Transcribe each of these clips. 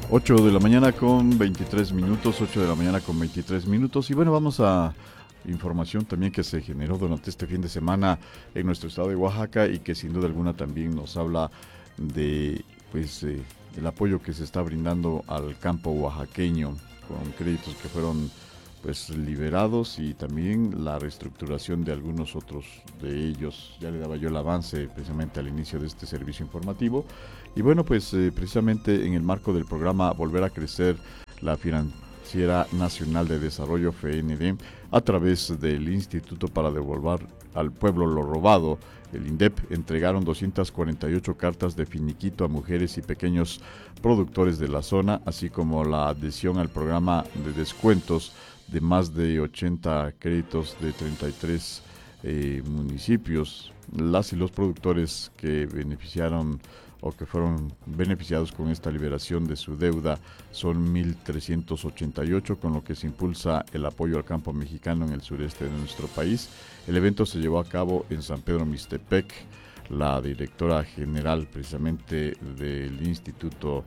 8 de la mañana con 23 minutos, 8 de la mañana con 23 minutos. Y bueno, vamos a información también que se generó durante este fin de semana en nuestro estado de Oaxaca y que sin duda alguna también nos habla de el apoyo que se está brindando al campo oaxaqueño con créditos que fueron liberados y también la reestructuración de algunos otros de ellos. Ya le daba yo el avance precisamente al inicio de este servicio informativo. Y bueno, precisamente en el marco del programa Volver a Crecer, la Financiera Nacional de Desarrollo, FND, a través del Instituto para Devolver al Pueblo lo Robado, el INDEP, entregaron 248 cartas de finiquito a mujeres y pequeños productores de la zona, así como la adhesión al programa de descuentos de más de 80 créditos de 33 municipios. Las y los productores que beneficiaron o que fueron beneficiados con esta liberación de su deuda son 1.388, con lo que se impulsa el apoyo al campo mexicano en el sureste de nuestro país. El evento se llevó a cabo en San Pedro Mixtepec. La directora general precisamente del instituto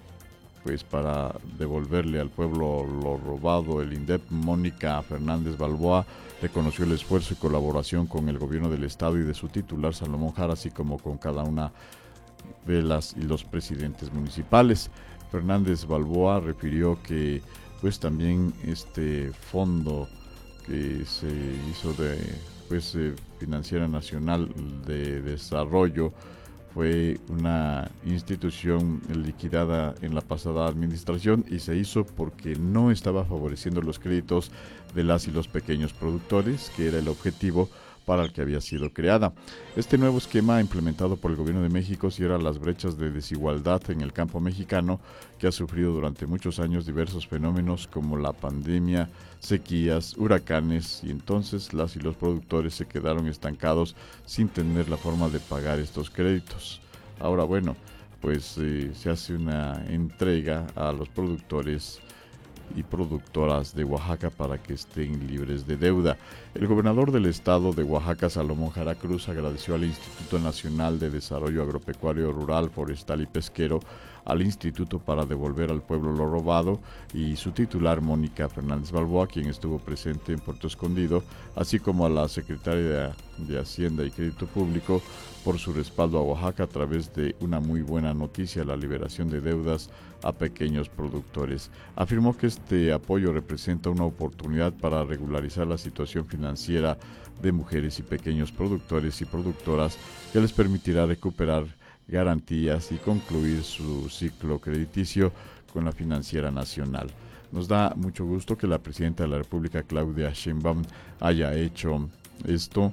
para devolverle al pueblo lo robado, el INDEP, Mónica Fernández Balboa, reconoció el esfuerzo y colaboración con el gobierno del estado y de su titular Salomón Jara, así como con cada una de las y los presidentes municipales. Fernández Balboa refirió que también este fondo que se hizo de Financiera Nacional de Desarrollo fue una institución liquidada en la pasada administración y se hizo porque no estaba favoreciendo los créditos de las y los pequeños productores, que era el objetivo para el que había sido creada. Este nuevo esquema implementado por el gobierno de México cierra las brechas de desigualdad en el campo mexicano, que ha sufrido durante muchos años diversos fenómenos como la pandemia, sequías, huracanes, y entonces las y los productores se quedaron estancados sin tener la forma de pagar estos créditos. Ahora se hace una entrega a los productores y productoras de Oaxaca para que estén libres de deuda. El gobernador del estado de Oaxaca, Salomón Jara Cruz, agradeció al Instituto Nacional de Desarrollo Agropecuario, Rural, Forestal y Pesquero, al Instituto para Devolver al Pueblo lo Robado y su titular, Mónica Fernández Balboa, quien estuvo presente en Puerto Escondido, así como a la secretaria de Hacienda y Crédito Público por su respaldo a Oaxaca a través de una muy buena noticia, la liberación de deudas a pequeños productores. Afirmó que este apoyo representa una oportunidad para regularizar la situación financiera de mujeres y pequeños productores y productoras que les permitirá recuperar garantías y concluir su ciclo crediticio con la Financiera Nacional. Nos da mucho gusto que la presidenta de la República, Claudia Sheinbaum, haya hecho esto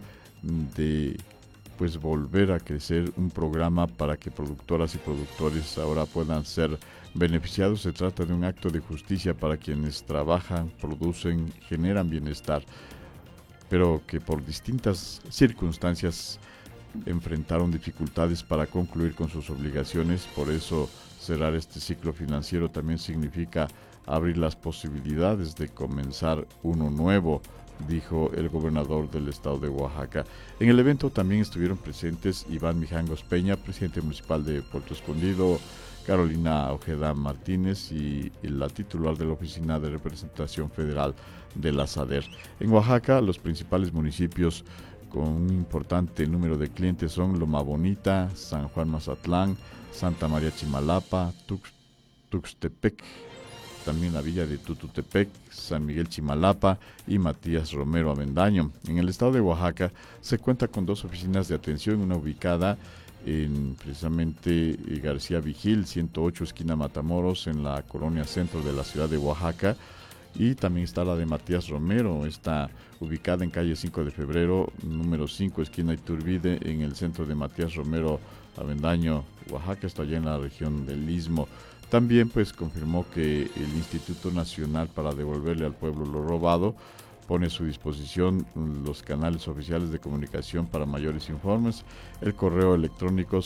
de volver a crecer un programa para que productoras y productores ahora puedan ser beneficiados. Se trata de un acto de justicia para quienes trabajan, producen, generan bienestar, pero que por distintas circunstancias enfrentaron dificultades para concluir con sus obligaciones. Por eso cerrar este ciclo financiero también significa abrir las posibilidades de comenzar uno nuevo, dijo el gobernador del estado de Oaxaca. En el evento también estuvieron presentes Iván Mijangos Peña, presidente municipal de Puerto Escondido, Carolina Ojeda Martínez y la titular de la Oficina de Representación Federal de la SADER. En Oaxaca, los principales municipios con un importante número de clientes son Loma Bonita, San Juan Mazatlán, Santa María Chimalapa, Tuxtepec, también la villa de Tututepec, San Miguel Chimalapa y Matías Romero Avendaño. En el estado de Oaxaca se cuenta con dos oficinas de atención, una ubicada en precisamente García Vigil, 108 esquina Matamoros, en la colonia centro de la ciudad de Oaxaca, y también está la de Matías Romero, está ubicada en calle 5 de febrero, número 5, esquina Iturbide, en el centro de Matías Romero Avendaño, Oaxaca, está allá en la región del Istmo. También confirmó que el Instituto Nacional para Devolverle al Pueblo lo Robado pone a su disposición los canales oficiales de comunicación para mayores informes, el correo electrónico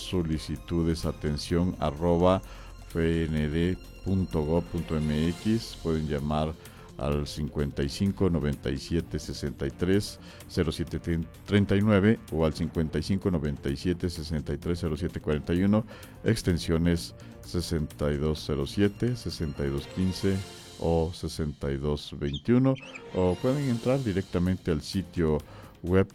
solicitudesatención@fnd.gov.mx, pueden llamar al 55 97 63 07 39 o al 55 97 63 07 41, extensiones 6207, 6215 o 6221, o pueden entrar directamente al sitio web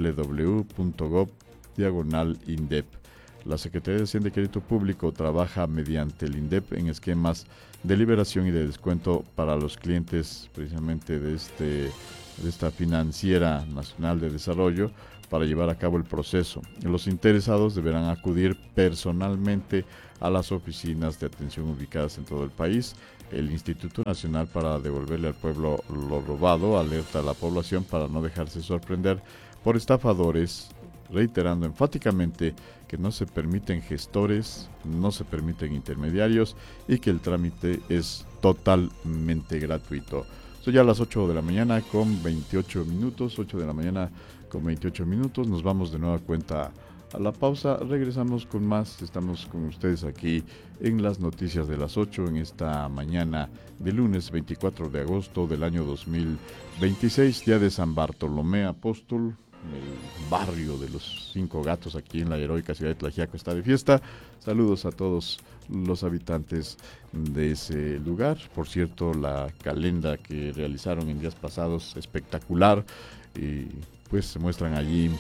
www.gov/INDEP. La Secretaría de Hacienda y Crédito Público trabaja mediante el INDEP en esquemas de liberación y de descuento para los clientes precisamente de esta Financiera Nacional de Desarrollo para llevar a cabo el proceso. Los interesados deberán acudir personalmente a las oficinas de atención ubicadas en todo el país. El Instituto Nacional para Devolverle al Pueblo lo Robado alerta a la población para no dejarse sorprender por estafadores, reiterando enfáticamente que no se permiten gestores, no se permiten intermediarios y que el trámite es totalmente gratuito. Son ya las 8 de la mañana con 28 minutos, 8 de la mañana con 28 minutos. Nos vamos de nueva cuenta a la pausa. Regresamos con más. Estamos con ustedes aquí en las noticias de las 8 en esta mañana de lunes 24 de agosto del año 2026, día de San Bartolomé Apóstol. El barrio de los 5 gatos aquí en la heroica ciudad de Tlaxiaco está de fiesta. Saludos a todos los habitantes de ese lugar. Por cierto, la calenda que realizaron en días pasados, espectacular, y pues se muestran allí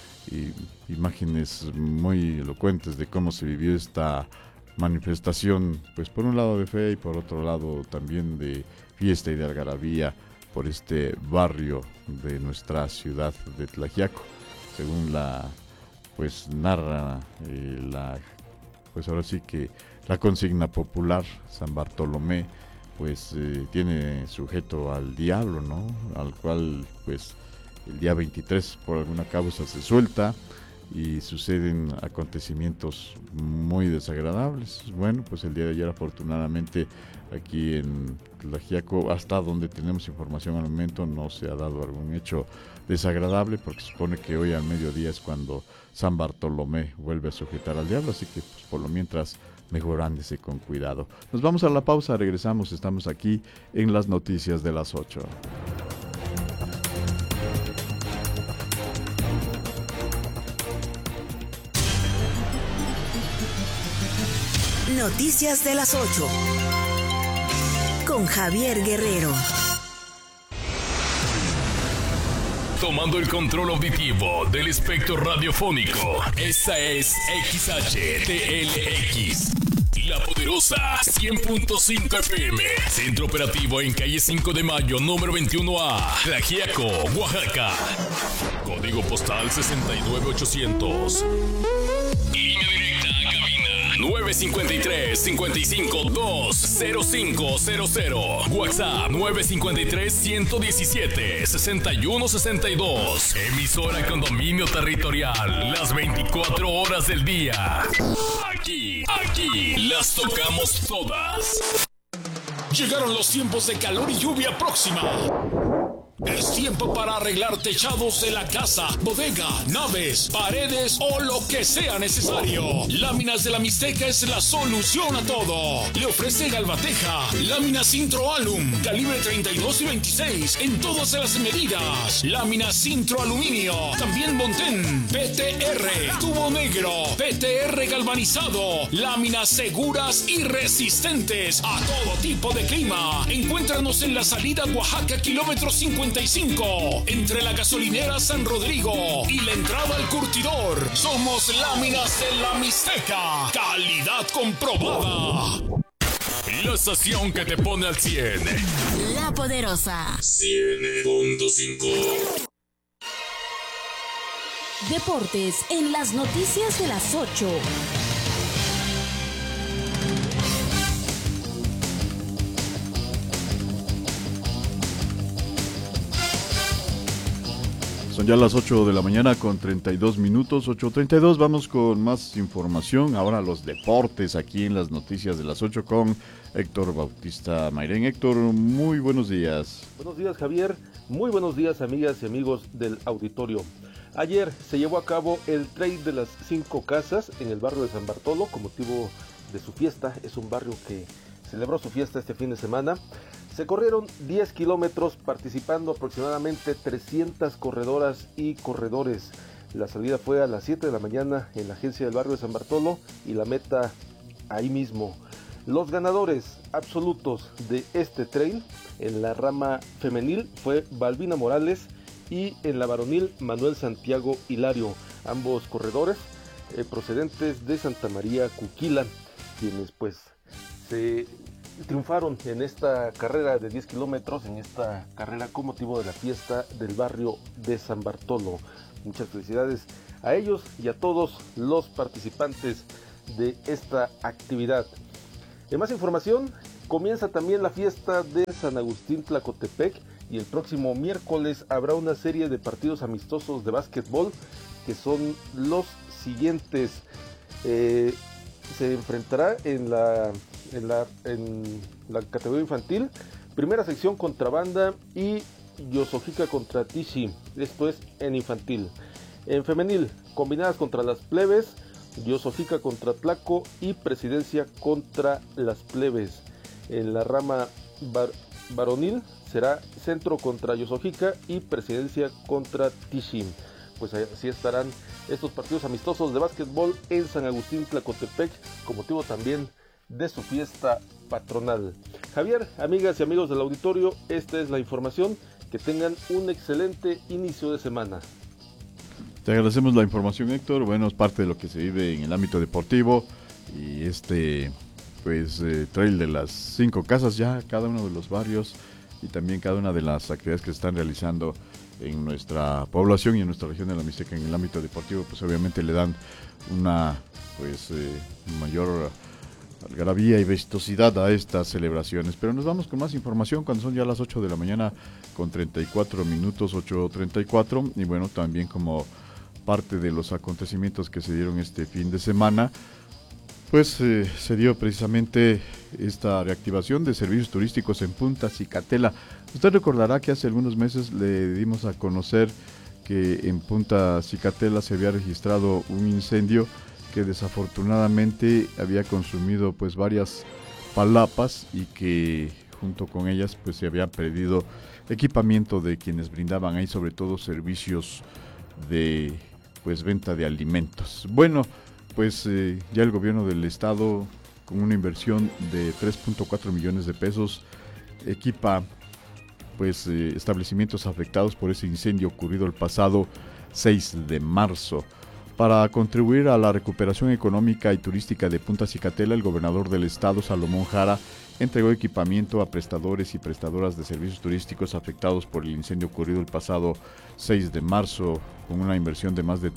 imágenes muy elocuentes de cómo se vivió esta manifestación, pues por un lado de fe y por otro lado también de fiesta y de algarabía por este barrio de nuestra ciudad de Tlaxiaco. Según pues narra pues ahora sí que la consigna popular, San Bartolomé pues tiene sujeto al diablo, ¿no? Al cual pues el día 23 por alguna causa se suelta y suceden acontecimientos muy desagradables. Bueno, pues el día de ayer afortunadamente aquí en Tlaxiaco, hasta donde tenemos información al momento, no se ha dado algún hecho desagradable, porque se supone que hoy al mediodía es cuando San Bartolomé vuelve a sujetar al diablo, así que pues, por lo mientras mejor ándese con cuidado. Nos vamos a la pausa, regresamos, estamos aquí en las noticias de las 8. Noticias de las 8 con Javier Guerrero. Tomando el control auditivo del espectro radiofónico. Esta es XHTLX. La Poderosa 100.5 FM. Centro operativo en calle 5 de Mayo, número 21A. Tlaxiaco, Oaxaca. Código postal 69800. Línea directa a cabina 953-55-20500. WhatsApp 953-117-6162. Emisora con dominio territorial las 24 horas del día. Aquí las tocamos todas. Llegaron los tiempos de calor y lluvia próxima. Es tiempo para arreglar techados de la casa, bodega, naves, paredes o lo que sea necesario. Láminas de la Mixteca es la solución a todo. Le ofrece Galvateja, láminas Intro-Alum, calibre 32 y 26 en todas las medidas. Láminas Intro-Aluminio, también Montén, PTR, tubo negro, PTR galvanizado, láminas seguras y resistentes a todo tipo de clima. Encuéntranos en la salida Oaxaca, kilómetro 55, entre la gasolinera San Rodrigo y la entrada al curtidor. Somos Láminas de la Mixteca, calidad comprobada. La estación que te pone al 100. La Poderosa 100.5. Deportes en las noticias de las 8. Son ya las 8 de la mañana con 32 minutos, 8:32. Vamos con más información. Ahora los deportes aquí en las noticias de las 8 con Héctor Bautista Mairén. Héctor, muy buenos días. Buenos días, Javier. Muy buenos días, amigas y amigos del auditorio. Ayer se llevó a cabo el Trail de las 5 Casas en el barrio de San Bartolo con motivo de su fiesta. Es un barrio que celebró su fiesta este fin de semana. Se corrieron 10 kilómetros participando aproximadamente 300 corredoras y corredores. La salida fue a las 7 de la mañana en la agencia del barrio de San Bartolo y la meta ahí mismo. Los ganadores absolutos de este trail en la rama femenil fue Balbina Morales y en la varonil Manuel Santiago Hilario, ambos corredores procedentes de Santa María Cuquila, quienes pues se triunfaron en esta carrera de 10 kilómetros, en esta carrera con motivo de la fiesta del barrio de San Bartolo. Muchas felicidades a ellos y a todos los participantes de esta actividad. En más información, comienza también la fiesta de San Agustín Tlacotepec y el próximo miércoles habrá una serie de partidos amistosos de básquetbol que son los siguientes. Se enfrentará en la categoría infantil, primera sección contra Banda y Yosojica contra Tishi, esto es en infantil. En femenil, combinadas contra las plebes, Yosojica contra Tlaco y Presidencia contra las plebes. En la rama varonil será Centro contra Yosojica y Presidencia contra Tishi. Pues así estarán estos partidos amistosos de básquetbol en San Agustín Tlacotepec, con motivo también de su fiesta patronal. Javier, amigas y amigos del auditorio, esta es la información. Que tengan un excelente inicio de semana. Te agradecemos la información, Héctor. Bueno, es parte de lo que se vive en el ámbito deportivo y trail de las 5 casas ya, cada uno de los barrios y también cada una de las actividades que se están realizando en nuestra población y en nuestra región de la Mixteca en el ámbito deportivo, pues obviamente le dan una mayor algarabía y vistosidad a estas celebraciones. Pero nos vamos con más información cuando son ya las 8 de la mañana con 34 minutos, 8:34, y bueno, también como parte de los acontecimientos que se dieron este fin de semana, pues se dio precisamente esta reactivación de servicios turísticos en Punta Cicatela. Usted recordará que hace algunos meses le dimos a conocer que en Punta Cicatela se había registrado un incendio que desafortunadamente había consumido pues varias palapas y que junto con ellas pues se había perdido equipamiento de quienes brindaban ahí, sobre todo servicios de pues venta de alimentos. Bueno, pues ya el gobierno del estado, con una inversión de 3.4 millones de pesos, equipa pues establecimientos afectados por ese incendio ocurrido el pasado 6 de marzo. Para contribuir a la recuperación económica y turística de Punta Cicatela, el gobernador del estado, Salomón Jara, entregó equipamiento a prestadores y prestadoras de servicios turísticos afectados por el incendio ocurrido el pasado 6 de marzo, con una inversión de más de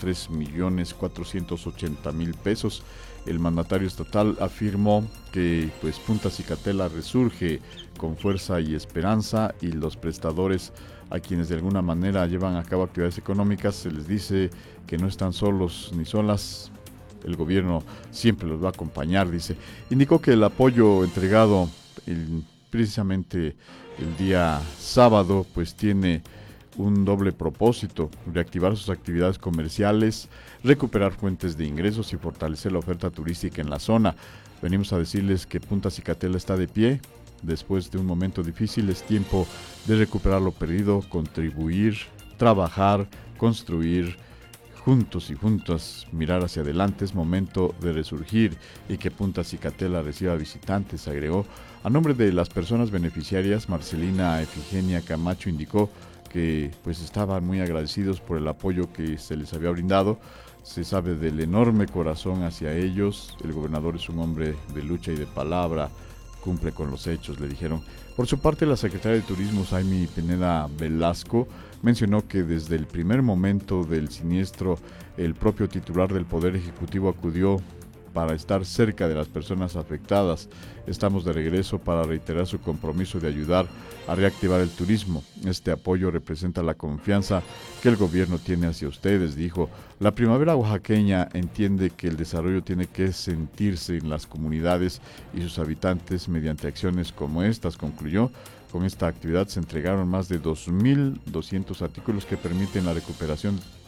3.480.000 pesos. El mandatario estatal afirmó que pues Punta Cicatela resurge con fuerza y esperanza, y los prestadores a quienes de alguna manera llevan a cabo actividades económicas se les dice que no están solos ni solas. El gobierno siempre los va a acompañar, dice. Indicó que el apoyo entregado precisamente el día sábado pues tiene un doble propósito: reactivar sus actividades comerciales, recuperar fuentes de ingresos y fortalecer la oferta turística en la zona. Venimos a decirles que Punta Cicatela está de pie. Después de un momento difícil es tiempo de recuperar lo perdido, contribuir, trabajar, construir, juntos y juntas, mirar hacia adelante. Es momento de resurgir y que Punta Cicatela reciba visitantes, agregó. A nombre de las personas beneficiarias, Marcelina Efigenia Camacho indicó que pues estaban muy agradecidos por el apoyo que se les había brindado. Se sabe del enorme corazón hacia ellos. El gobernador es un hombre de lucha y de palabra, cumple con los hechos, le dijeron. Por su parte, la secretaria de Turismo, Saimi Pineda Velasco, mencionó que desde el primer momento del siniestro, el propio titular del Poder Ejecutivo acudió para estar cerca de las personas afectadas. Estamos de regreso para reiterar su compromiso de ayudar a reactivar el turismo. Este apoyo representa la confianza que el gobierno tiene hacia ustedes, dijo. La primavera oaxaqueña entiende que el desarrollo tiene que sentirse en las comunidades y sus habitantes mediante acciones como estas, concluyó. Con esta actividad se entregaron más de 2.200 artículos que permiten la recuperación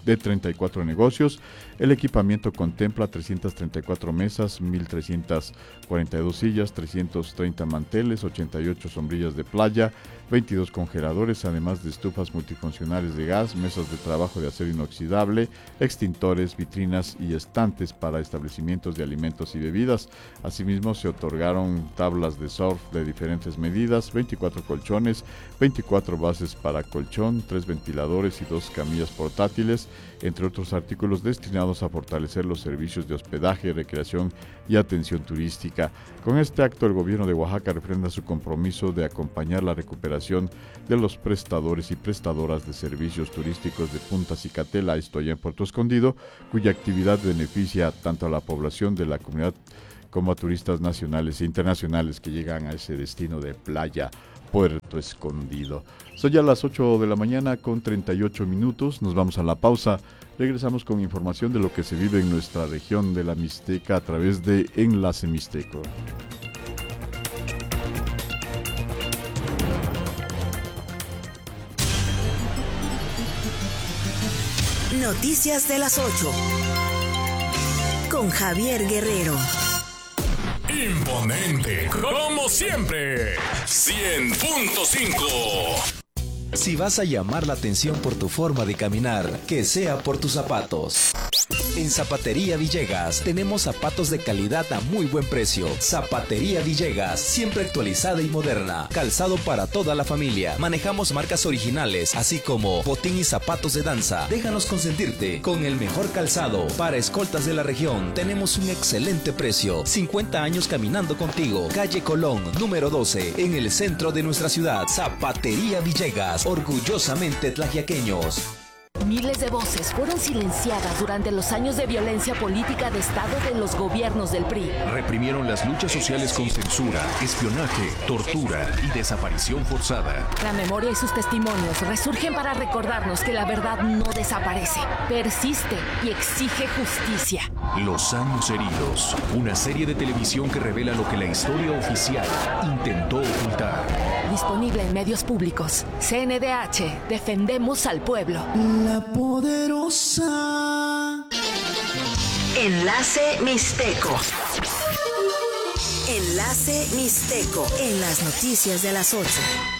de 34 negocios. El equipamiento contempla 334 mesas, 1.342 sillas, 330 manteles, 88 sombrillas de playa, 22 congeladores, además de estufas multifuncionales de gas, mesas de trabajo de acero inoxidable, extintores, vitrinas y estantes para establecimientos de alimentos y bebidas. Asimismo, se otorgaron tablas de surf de diferentes medidas, 24 colchones, 24 bases para colchón, 3 ventiladores y 2 camillas portátiles, entre otros artículos destinados a fortalecer los servicios de hospedaje, recreación y atención turística. Con este acto, el gobierno de Oaxaca refrenda su compromiso de acompañar la recuperación de los prestadores y prestadoras de servicios turísticos de Punta Cicatela, esto allá en Puerto Escondido, cuya actividad beneficia tanto a la población de la comunidad como a turistas nacionales e internacionales que llegan a ese destino de playa, Puerto Escondido. Son ya las 8 de la mañana con 38 minutos, nos vamos a la pausa, regresamos con información de lo que se vive en nuestra región de la Mixteca a través de Enlace Mixteco. Noticias de las 8 con Javier Guerrero. Imponente, como siempre. 100.5. Si vas a llamar la atención por tu forma de caminar, que sea por tus zapatos. En Zapatería Villegas tenemos zapatos de calidad a muy buen precio. Zapatería Villegas, siempre actualizada y moderna. Calzado para toda la familia. Manejamos marcas originales, así como botín y zapatos de danza. Déjanos consentirte con el mejor calzado. Para escoltas de la región, tenemos un excelente precio. 50 años caminando contigo. Calle Colón, número 12, en el centro de nuestra ciudad. Zapatería Villegas, orgullosamente tlaxiaqueños. Miles de voces fueron silenciadas durante los años de violencia política de Estado de los gobiernos del PRI. Reprimieron las luchas sociales con censura, espionaje, tortura y desaparición forzada. La memoria y sus testimonios resurgen para recordarnos que la verdad no desaparece, persiste y exige justicia. Los años heridos, una serie de televisión que revela lo que la historia oficial intentó ocultar. Disponible en medios públicos. CNDH, defendemos al pueblo. La poderosa. Enlace Mixteco. Enlace Mixteco en las noticias de las 8.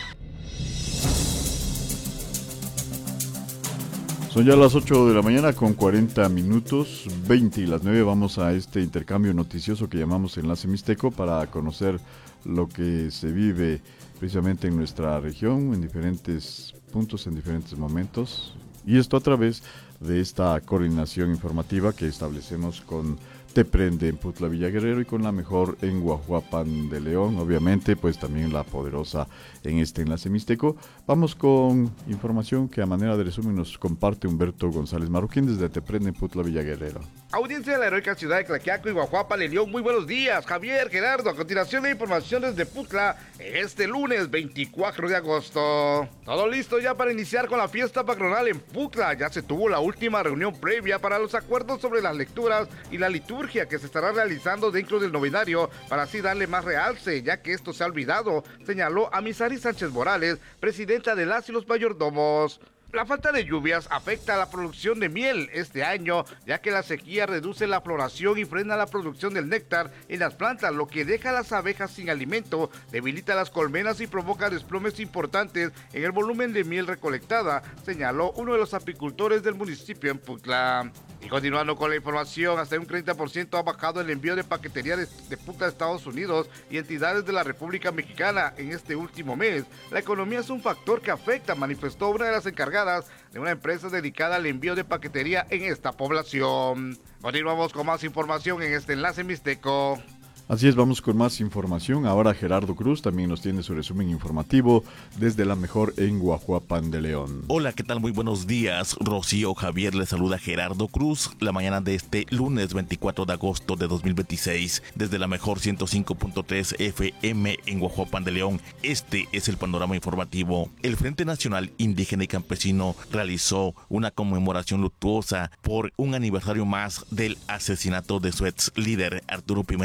Son ya las 8 de la mañana con 40 minutos, 20 y las 9 vamos a este intercambio noticioso que llamamos Enlace Mixteco para conocer lo que se vive precisamente en nuestra región, en diferentes puntos, en diferentes momentos. Y esto a través de esta coordinación informativa que establecemos con Te Prende en Putla Villa Guerrero y con la mejor en Guajuapan de León, obviamente, pues también la poderosa en este Enlace Mixteco. Vamos con información que a manera de resumen nos comparte Humberto González Marroquín desde Te Prende en Putla Villa Guerrero. Audiencia de la heroica ciudad de Tlaxiaco y Guajuapan de León, muy buenos días, Javier, Gerardo. A continuación la información desde Putla este lunes 24 de agosto. Todo listo ya para iniciar con la fiesta patronal en Putla. Ya se tuvo la última reunión previa para los acuerdos sobre las lecturas y la liturgia que se estará realizando dentro del novenario para así darle más realce, ya que esto se ha olvidado, señaló Amisari Sánchez Morales, presidenta de las y los mayordomos. La falta de lluvias afecta a la producción de miel este año, ya que la sequía reduce la floración y frena la producción del néctar en las plantas, lo que deja a las abejas sin alimento, debilita las colmenas y provoca desplomes importantes en el volumen de miel recolectada, señaló uno de los apicultores del municipio en Putla. Y continuando con la información, hasta un 30% ha bajado el envío de paquetería de Putla a Estados Unidos y entidades de la República Mexicana en este último mes. La economía es un factor que afecta, manifestó una de las encargadas de una empresa dedicada al envío de paquetería en esta población. Continuamos con más información en este Enlace Mixteco. Así es, vamos con más información. Ahora Gerardo Cruz también nos tiene su resumen informativo desde la mejor en Guajuapan de León. Hola, ¿qué tal? Muy buenos días. Rocío Javier le saluda Gerardo Cruz la mañana de este lunes 24 de agosto de 2026 desde la mejor 105.3 FM en Guajuapan de León. Este es el panorama informativo. El Frente Nacional Indígena y Campesino realizó una conmemoración luctuosa por un aniversario más del asesinato de su ex líder Arturo Pimentel Sala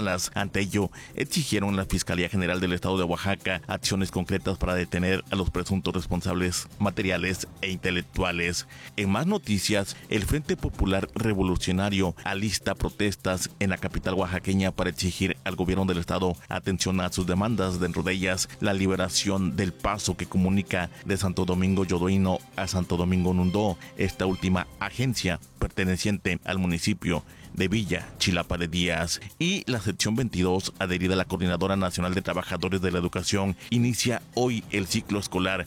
malas. Ante ello, exigieron a la Fiscalía General del Estado de Oaxaca acciones concretas para detener a los presuntos responsables materiales e intelectuales. En más noticias, el Frente Popular Revolucionario alista protestas en la capital oaxaqueña para exigir al gobierno del estado atención a sus demandas, dentro de ellas la liberación del paso que comunica de Santo Domingo Yodoino a Santo Domingo Nundó, esta última agencia perteneciente al municipio de Villa Chilapa de Díaz. Y la sección 22, adherida a la Coordinadora Nacional de Trabajadores de la Educación, inicia hoy el ciclo escolar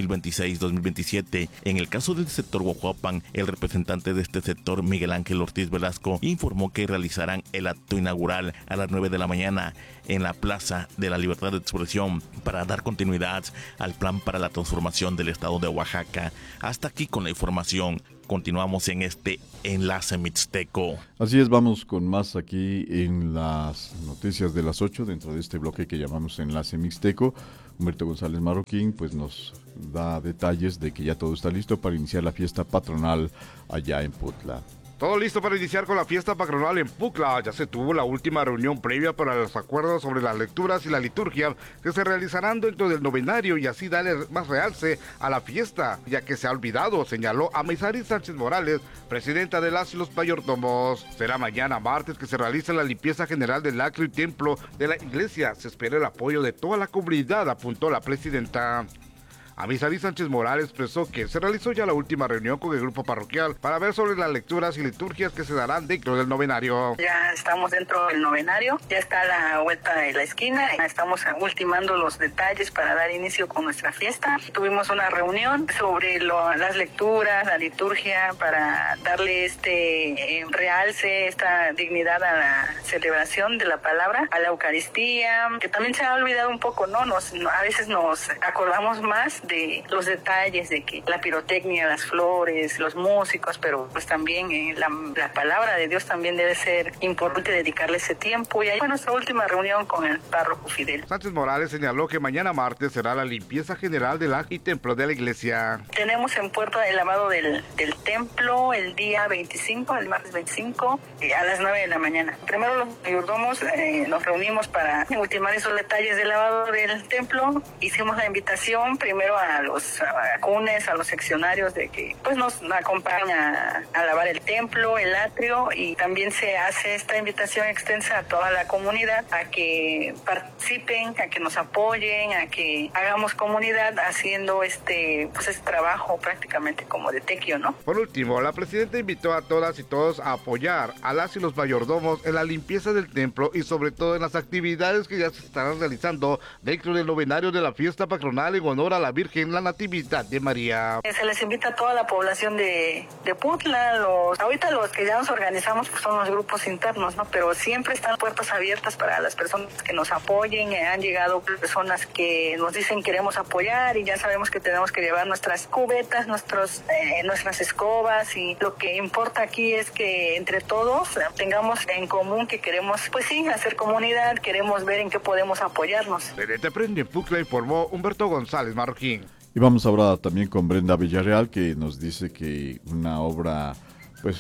2026-2027. En el caso del sector Huajuapan, el representante de este sector, Miguel Ángel Ortiz Velasco, informó que realizarán el acto inaugural a las 9 de la mañana en la Plaza de la Libertad de Expresión para dar continuidad al plan para la transformación del estado de Oaxaca. Hasta aquí con la información. Continuamos en este enlace mixteco. Así es, vamos con más aquí en las noticias de las 8, dentro de este bloque que llamamos enlace mixteco. Humberto González Marroquín pues nos da detalles de que ya todo está listo para iniciar la fiesta patronal allá en Putla. Todo listo para iniciar con la fiesta patronal en Pucla. Ya se tuvo la última reunión previa para los acuerdos sobre las lecturas y la liturgia que se realizarán dentro del novenario y así darle más realce a la fiesta, ya que se ha olvidado, señaló Amisaris Sánchez Morales, presidenta de las y los mayordomos. Será mañana martes que se realice la limpieza general del atrio y templo de la iglesia. Se espera el apoyo de toda la comunidad, apuntó la presidenta. Amisaris Sánchez Morales expresó que se realizó ya la última reunión con el grupo parroquial para ver sobre las lecturas y liturgias que se darán dentro del novenario. Ya estamos dentro del novenario, ya está la vuelta de la esquina, estamos ultimando los detalles para dar inicio con nuestra fiesta. Tuvimos una reunión sobre las lecturas, la liturgia, para darle este realce, esta dignidad a la celebración de la palabra, a la Eucaristía, que también se ha olvidado un poco, ¿no? A veces nos acordamos más de los detalles, de que la pirotecnia, las flores, los músicos, pero pues también la palabra de Dios también debe ser importante dedicarle ese tiempo. Y ahí fue nuestra última reunión con el párroco Fidel. Sánchez Morales señaló que mañana martes será la limpieza general del atrio y templo de la iglesia. Tenemos en puerta el lavado del templo el día 25, el martes 25, a las 9 de la mañana. Primero los mayordomos nos reunimos para ultimar esos detalles del lavado del templo. Hicimos la invitación primero a los cunes, a los seccionarios, de que pues nos acompaña a lavar el templo, el atrio, y también se hace esta invitación extensa a toda la comunidad a que participen, a que nos apoyen, a que hagamos comunidad haciendo este trabajo prácticamente como de tequio, ¿no? Por último, la presidenta invitó a todas y todos a apoyar a las y los mayordomos en la limpieza del templo y sobre todo en las actividades que ya se estarán realizando dentro del novenario de la fiesta patronal en honor a la Virgen la Natividad de María. Se les invita a toda la población de Putla. Ahorita los que ya nos organizamos pues son los grupos internos, ¿no? Pero siempre están puertas abiertas para las personas que nos apoyen. Han llegado personas que nos dicen queremos apoyar y ya sabemos que tenemos que llevar nuestras cubetas, nuestras escobas, y lo que importa aquí es que entre todos tengamos en común que queremos, pues sí, hacer comunidad, queremos ver en qué podemos apoyarnos. Desde Prende Pucla informó Humberto González Marroquín. Y vamos ahora también con Brenda Villarreal, que nos dice que una obra pues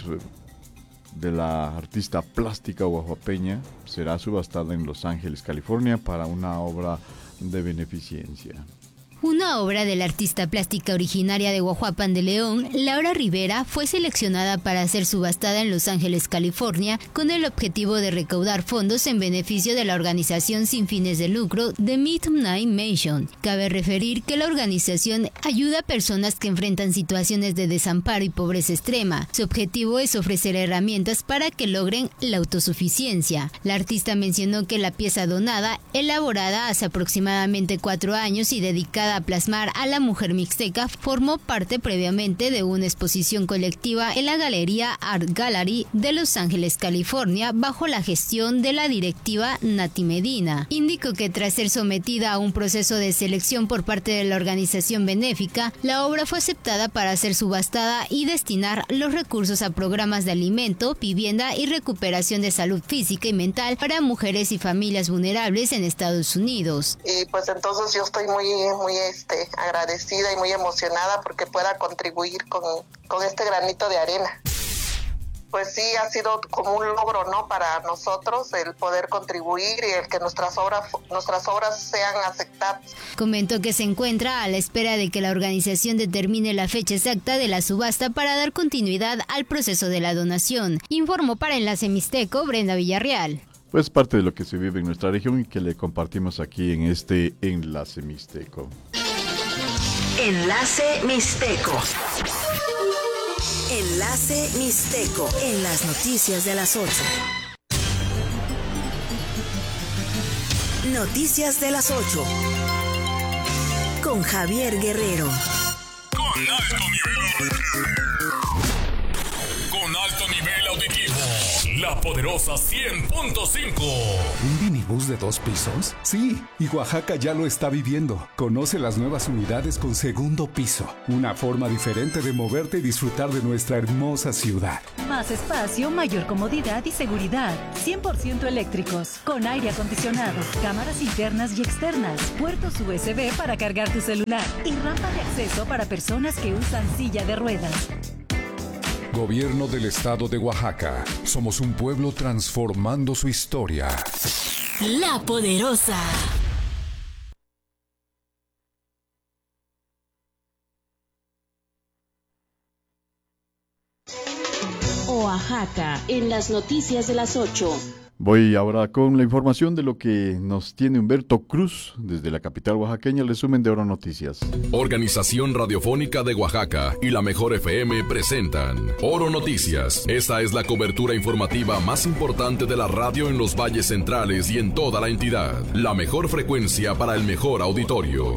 de la artista plástica oaxapeña será subastada en Los Ángeles, California, para una obra de beneficencia. Una obra de la artista plástica originaria de Huajuapan de León, Laura Rivera, fue seleccionada para ser subastada en Los Ángeles, California, con el objetivo de recaudar fondos en beneficio de la organización sin fines de lucro The Midnight Mansion. Cabe referir que la organización ayuda a personas que enfrentan situaciones de desamparo y pobreza extrema. Su objetivo es ofrecer herramientas para que logren la autosuficiencia. La artista mencionó que la pieza donada, elaborada hace aproximadamente 4 años y dedicada a plasmar a la mujer mixteca, formó parte previamente de una exposición colectiva en la Galería Art Gallery de Los Ángeles, California, bajo la gestión de la directiva Nati Medina. Indicó que tras ser sometida a un proceso de selección por parte de la organización benéfica, la obra fue aceptada para ser subastada y destinar los recursos a programas de alimento, vivienda y recuperación de salud física y mental para mujeres y familias vulnerables en Estados Unidos. Y pues entonces yo estoy muy agradecida y muy emocionada porque pueda contribuir con este granito de arena. 8 pues sí ha sido como un logro, ¿no? Para nosotros el poder contribuir y el que nuestras obras sean aceptadas. Comentó que se encuentra a la espera de que la organización determine la fecha exacta de la subasta para dar continuidad al proceso de la donación. Informó para Enlace Mixteco Brenda Villarreal. Pues parte de lo que se vive en nuestra región y que le compartimos aquí en este Enlace Mixteco. Enlace Mixteco. Enlace Mixteco en las noticias de las 8. Noticias de las 8. Con Javier Guerrero. Con alto nivel auditivo. La poderosa 100.5. ¿Un minibús de 2 pisos? Sí, y Oaxaca ya lo está viviendo. Conoce las nuevas unidades con segundo piso. Una forma diferente de moverte y disfrutar de nuestra hermosa ciudad. Más espacio, mayor comodidad y seguridad. 100% eléctricos, con aire acondicionado, cámaras internas y externas, puertos USB para cargar tu celular y rampa de acceso para personas que usan silla de ruedas. Gobierno del Estado de Oaxaca. Somos un pueblo transformando su historia. La Poderosa. Oaxaca, en las noticias de las 8. Voy ahora con la información de lo que nos tiene Humberto Cruz desde la capital oaxaqueña, el resumen de Oro Noticias. Organización Radiofónica de Oaxaca y la Mejor FM presentan Oro Noticias. Esta es la cobertura informativa más importante de la radio en los valles centrales y en toda la entidad. La mejor frecuencia para el mejor auditorio.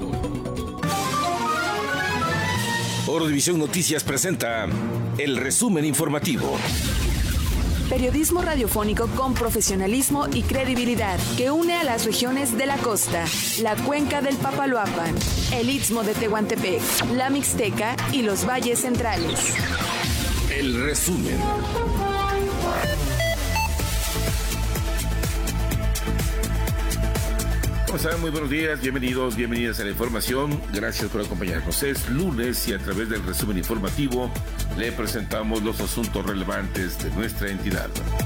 Oro División Noticias presenta el resumen informativo. Periodismo radiofónico con profesionalismo y credibilidad que une a las regiones de la costa, la cuenca del Papaloapan, el Istmo de Tehuantepec, la Mixteca y los valles centrales. El resumen. ¿Cómo están? Muy buenos días, bienvenidas a la información. Gracias por acompañarnos. Es lunes y a través del resumen informativo le presentamos los asuntos relevantes de nuestra entidad.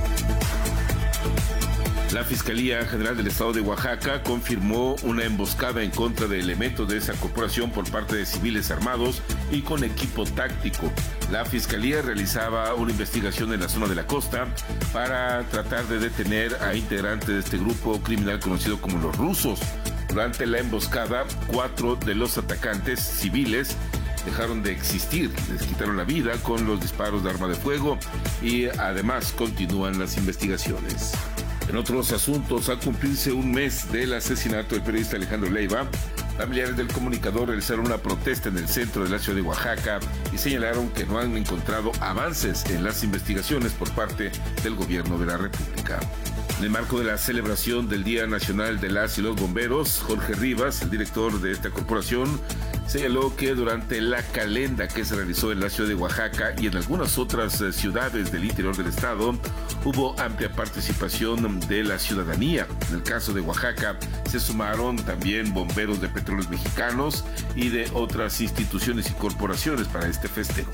La Fiscalía General del Estado de Oaxaca confirmó una emboscada en contra de elementos de esa corporación por parte de civiles armados y con equipo táctico. La Fiscalía realizaba una investigación en la zona de la costa para tratar de detener a integrantes de este grupo criminal conocido como los rusos. Durante la emboscada, 4 de los atacantes civiles dejaron de existir, les quitaron la vida con los disparos de arma de fuego y además continúan las investigaciones. En otros asuntos, a cumplirse un mes del asesinato del periodista Alejandro Leiva, familiares del comunicador realizaron una protesta en el centro de la ciudad de Oaxaca y señalaron que no han encontrado avances en las investigaciones por parte del gobierno de la República. En el marco de la celebración del Día Nacional de las y los Bomberos, Jorge Rivas, el director de esta corporación, señaló que durante la calenda que se realizó en la ciudad de Oaxaca y en algunas otras ciudades del interior del estado, hubo amplia participación de la ciudadanía. En el caso de Oaxaca, se sumaron también bomberos de Petróleos Mexicanos y de otras instituciones y corporaciones para este festejo.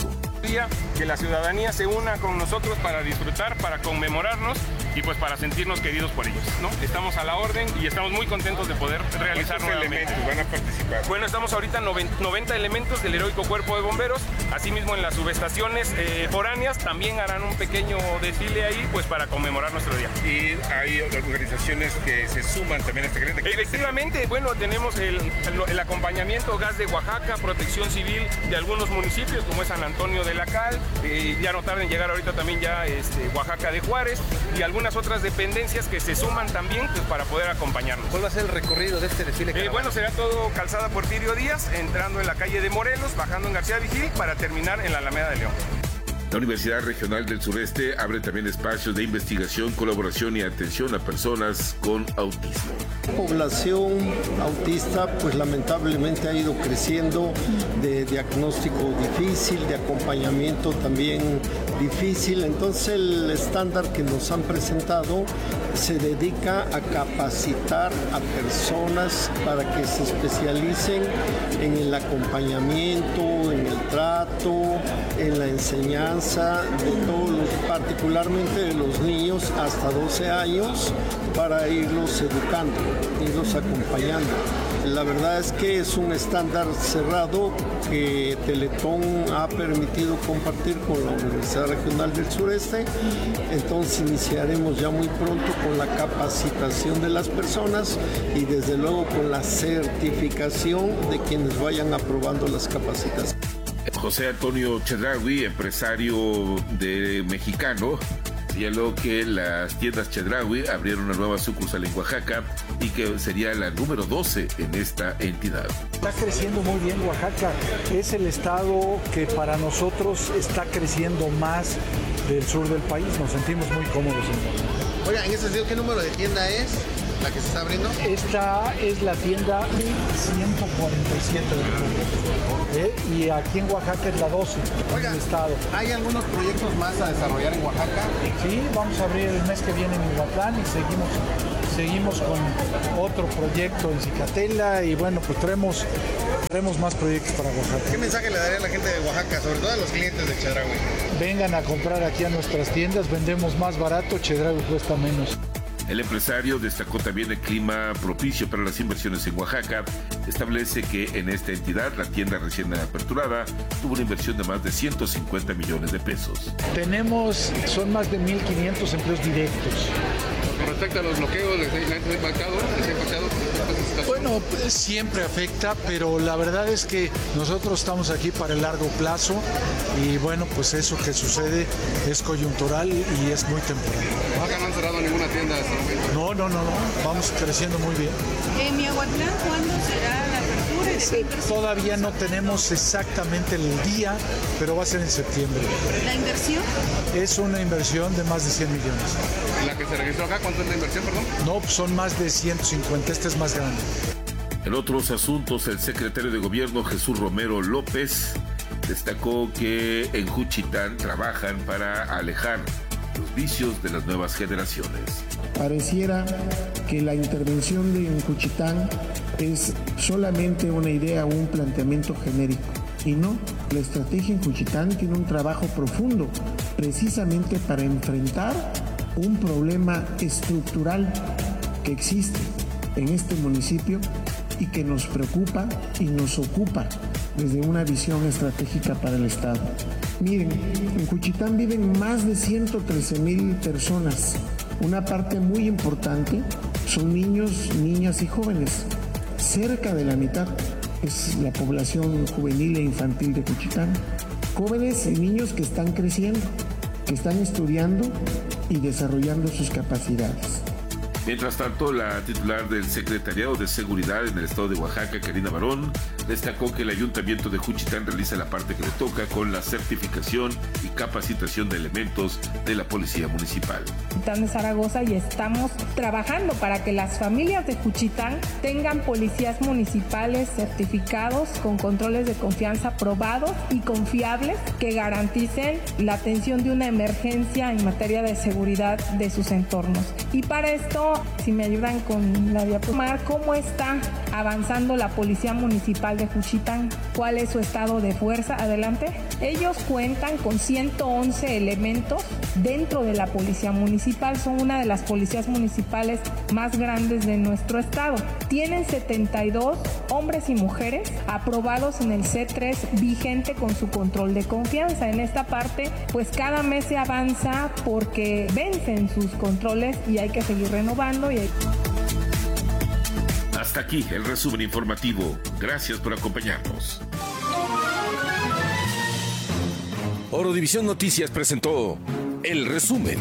Que la ciudadanía se una con nosotros para disfrutar, para conmemorarnos y pues para sentirnos queridos por ellos, ¿no? Estamos a la orden y estamos muy contentos de poder realizar nuevamente. ¿Cuántos elementos van a participar? Bueno, estamos ahorita 90 elementos del heroico cuerpo de bomberos. Asimismo, en las subestaciones foráneas también harán un pequeño desfile ahí, pues para conmemorar nuestro día. Y hay organizaciones que se suman también a esta calenda. Efectivamente, bueno, tenemos el acompañamiento Gas de Oaxaca, Protección Civil de algunos municipios, como es San Antonio de la Cal, ya no tarda en llegar ahorita también ya Oaxaca de Juárez y algunas otras dependencias que se suman también pues, para poder acompañarnos. ¿Cuál va a ser el recorrido de este desfile? Bueno, será todo calzada Porfirio Díaz, entrando en la calle de Morelos, bajando en García Vigil para terminar en la Alameda de León. La Universidad Regional del Sureste abre también espacios de investigación, colaboración y atención a personas con autismo. La población autista pues lamentablemente ha ido creciendo, de diagnóstico difícil, de acompañamiento también difícil, entonces el estándar que nos han presentado se dedica a capacitar a personas para que se especialicen en el acompañamiento, en el trato, en la enseñanza crianza de todos, particularmente de los niños hasta 12 años, para irlos educando, irlos acompañando. La verdad es que es un estándar cerrado que Teletón ha permitido compartir con la Universidad Regional del Sureste. Entonces iniciaremos ya muy pronto con la capacitación de las personas y desde luego con la certificación de quienes vayan aprobando las capacitaciones. José Antonio Chedraui, empresario mexicano, señaló que las tiendas Chedraui abrieron una nueva sucursal en Oaxaca y que sería la número 12 en esta entidad. Está creciendo muy bien Oaxaca, es el estado que para nosotros está creciendo más del sur del país, nos sentimos muy cómodos en Oaxaca. Oiga, en ese sentido, ¿qué número de tienda es la que se está abriendo? Esta es la tienda 147 del mundo. Y aquí en Oaxaca es la 12. Oiga, en el estado. ¿Hay algunos proyectos más a desarrollar en Oaxaca? Sí, vamos a abrir el mes que viene en Iguatlán y seguimos con otro proyecto en Cicatela y bueno, pues traemos más proyectos para Oaxaca. ¿Qué mensaje le daría a la gente de Oaxaca, sobre todo a los clientes de Chedraui? Vengan a comprar aquí a nuestras tiendas, vendemos más barato, Chedraui cuesta menos. El empresario destacó también el clima propicio para las inversiones en Oaxaca. Establece que en esta entidad, la tienda recién aperturada, tuvo una inversión de más de 150 millones de pesos. Son más de 1.500 empleos directos. Con respecto a los bloqueos, ¿les ha impactado? Bueno, siempre afecta, pero la verdad es que nosotros estamos aquí para el largo plazo y bueno, pues eso que sucede es coyuntural y es muy temporal. ¿No han cerrado ninguna tienda hasta el momento? No, vamos creciendo muy bien. ¿En Miahuatlán cuándo será la apertura? Todavía no tenemos exactamente el día, pero va a ser en septiembre. ¿La inversión? Es una inversión de más de 100 millones. ¿En la que se registró acá cuánto es la inversión, perdón? No, son más de 150, este es más grande. En otros asuntos, el secretario de Gobierno Jesús Romero López destacó que en Juchitán trabajan para alejar los vicios de las nuevas generaciones. Pareciera que la intervención de Juchitán es solamente una idea o un planteamiento genérico. Y no, la estrategia en Juchitán tiene un trabajo profundo, precisamente para enfrentar un problema estructural que existe en este municipio y que nos preocupa y nos ocupa desde una visión estratégica para el Estado. Miren, en Juchitán viven más de 113,000 personas. Una parte muy importante son niños, niñas y jóvenes. Cerca de la mitad es la población juvenil e infantil de Juchitán. Jóvenes y niños que están creciendo, que están estudiando y desarrollando sus capacidades. Mientras tanto, la titular del Secretariado de Seguridad en el estado de Oaxaca, Karina Barón, destacó que el Ayuntamiento de Juchitán realiza la parte que le toca con la certificación y capacitación de elementos de la Policía Municipal. Juchitán de Zaragoza y estamos trabajando para que las familias de Juchitán tengan policías municipales certificados con controles de confianza probados y confiables que garanticen la atención de una emergencia en materia de seguridad de sus entornos. Y para esto, si me ayudan con la diapositiva, ¿cómo está avanzando la Policía Municipal de Juchitán? ¿Cuál es su estado de fuerza? Adelante. Ellos cuentan con 111 elementos dentro de la Policía Municipal. Son una de las policías municipales más grandes de nuestro estado. Tienen 72 hombres y mujeres aprobados en el C3 vigente con su control de confianza. En esta parte, pues cada mes se avanza porque vencen sus controles y hay que seguir renovando. Hasta aquí el resumen informativo. Gracias por acompañarnos. Orodivisión Noticias presentó el resumen.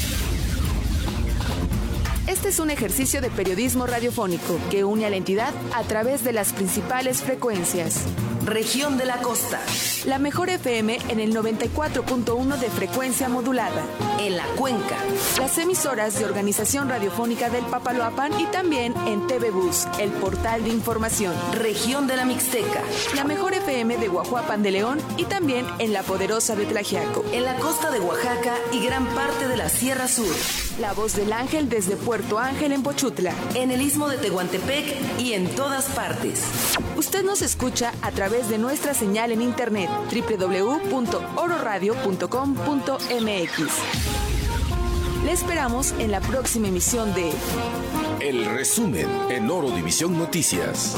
Este es un ejercicio de periodismo radiofónico que une a la entidad a través de las principales frecuencias. Región de la Costa. La mejor FM en el 94.1 de frecuencia modulada. En la Cuenca. Las emisoras de Organización Radiofónica del Papaloapan y también en TV Bus, el portal de información. Región de la Mixteca. La mejor FM de Guajuapan de León y también en la poderosa de Tlaxiaco. En la costa de Oaxaca y gran parte de la Sierra Sur. La voz del ángel desde Puerto Ángel en Pochutla, en el Istmo de Tehuantepec y en todas partes. Usted nos escucha a través de nuestra señal en internet www.ororadio.com.mx. Le esperamos en la próxima emisión de El Resumen en Oro División Noticias.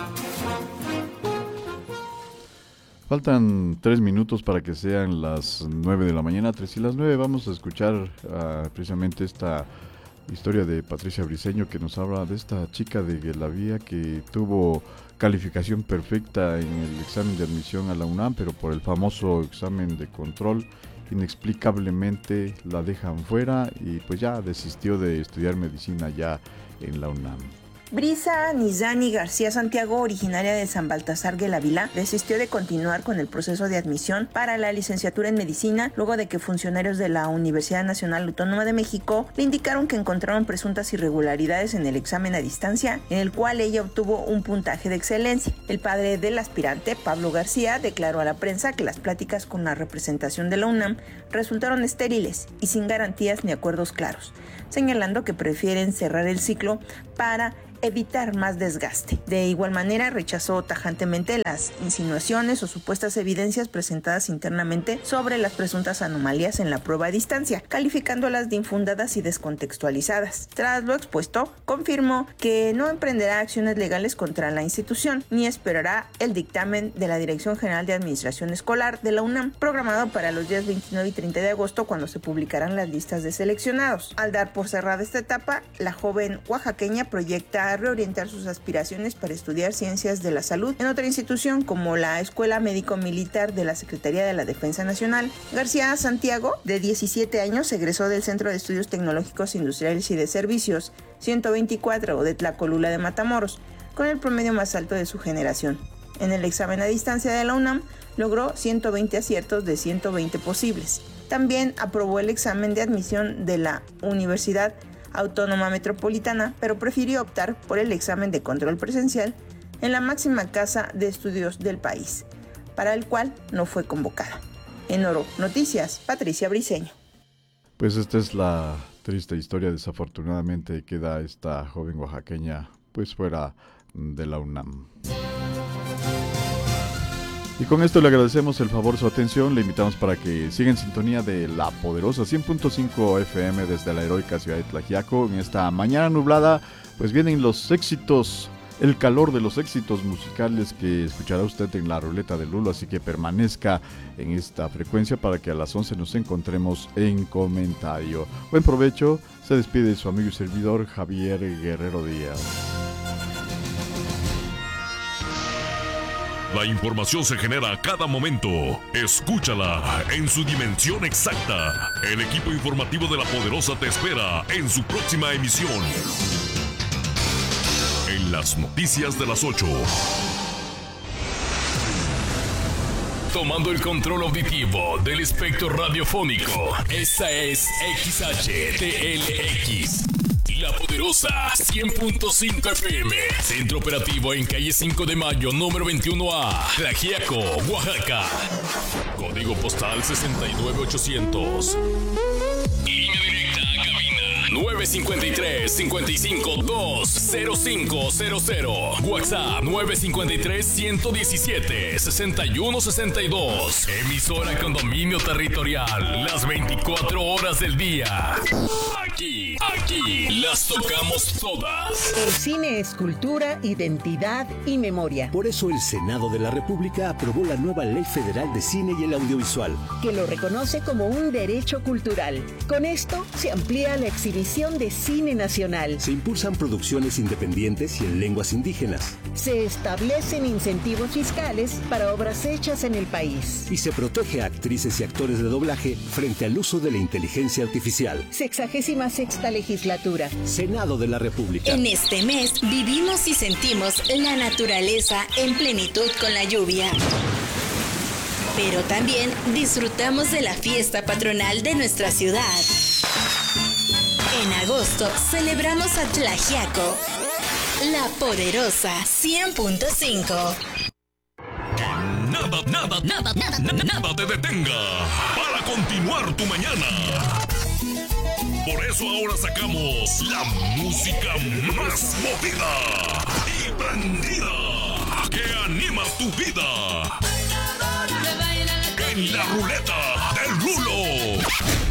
Faltan 3 minutos para que sean las 9 de la mañana, 3 y las 9. Vamos a escuchar precisamente esta historia de Patricia Briceño, que nos habla de esta chica de Guelavía que tuvo calificación perfecta en el examen de admisión a la UNAM, pero por el famoso examen de control inexplicablemente la dejan fuera y pues ya desistió de estudiar medicina ya en la UNAM. Brisa Nizani García Santiago, originaria de San Baltasar Guelavila, desistió de continuar con el proceso de admisión para la licenciatura en medicina luego de que funcionarios de la Universidad Nacional Autónoma de México le indicaron que encontraron presuntas irregularidades en el examen a distancia, en el cual ella obtuvo un puntaje de excelencia. El padre del aspirante, Pablo García, declaró a la prensa que las pláticas con la representación de la UNAM resultaron estériles y sin garantías ni acuerdos claros, señalando que prefieren cerrar el ciclo para evitar más desgaste. De igual manera, rechazó tajantemente las insinuaciones o supuestas evidencias presentadas internamente sobre las presuntas anomalías en la prueba a distancia, calificándolas de infundadas y descontextualizadas. Tras lo expuesto, confirmó que no emprenderá acciones legales contra la institución, ni esperará el dictamen de la Dirección General de Administración Escolar de la UNAM, programado para los días 29 y 30 de agosto, cuando se publicarán las listas de seleccionados. Al dar por cerrada esta etapa, la joven oaxaqueña proyecta reorientar sus aspiraciones para estudiar ciencias de la salud en otra institución como la Escuela Médico Militar de la Secretaría de la Defensa Nacional. García Santiago, de 17 años, egresó del Centro de Estudios Tecnológicos Industriales y de Servicios 124 de Tlacolula de Matamoros, con el promedio más alto de su generación. En el examen a distancia de la UNAM logró 120 aciertos de 120 posibles. También aprobó el examen de admisión de la Universidad Autónoma Metropolitana, pero prefirió optar por el examen de control presencial en la máxima casa de estudios del país, para el cual no fue convocada. En Oro Noticias, Patricia Briceño. Pues esta es la triste historia. Desafortunadamente queda esta joven oaxaqueña pues fuera de la UNAM. Y con esto le agradecemos el favor, su atención. Le invitamos para que siga en sintonía de La Poderosa 100.5 FM desde la heroica ciudad de Tlaxiaco. En esta mañana nublada, pues vienen los éxitos, el calor de los éxitos musicales que escuchará usted en la Ruleta del Lulo. Así que permanezca en esta frecuencia para que a las 11 nos encontremos en comentario. Buen provecho. Se despide su amigo y servidor Javier Guerrero Díaz. La información se genera a cada momento. Escúchala en su dimensión exacta. El equipo informativo de La Poderosa te espera en su próxima emisión. En las noticias de las 8. Tomando el control auditivo del espectro radiofónico. Esta es XHTLX. La Poderosa 100.5 FM. Centro operativo en calle 5 de Mayo, número 21A, Tlaxiaco, Oaxaca. Código postal 69800. Línea directa a cabina 953-55-20500. WhatsApp 953-117-6162. Emisora Condominio Territorial. Las 24 horas del día. Aquí las tocamos todas. El cine es cultura, identidad y memoria. Por eso el Senado de la República aprobó la nueva Ley Federal de Cine y el Audiovisual, que lo reconoce como un derecho cultural. Con esto se amplía la exhibición de cine nacional. Se impulsan producciones independientes y en lenguas indígenas. Se establecen incentivos fiscales para obras hechas en el país. Y se protege a actrices y actores de doblaje frente al uso de la inteligencia artificial. 66ª legislatura. Senado de la República. En este mes vivimos y sentimos la naturaleza en plenitud con la lluvia. Pero también disfrutamos de la fiesta patronal de nuestra ciudad. En agosto celebramos a Tlaxiaco. La Poderosa 100.5. Nada te detenga para continuar tu mañana. Por eso ahora sacamos la música más movida y prendida que anima tu vida. En la ruleta del Rulo.